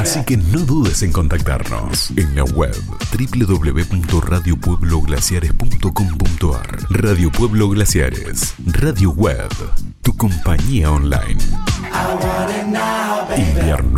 Así que no dudes en contactarnos en la web www.radiopuebloglaciares.com.ar. Radio Pueblo Glaciares, Radio Web, tu compañía online. Invierno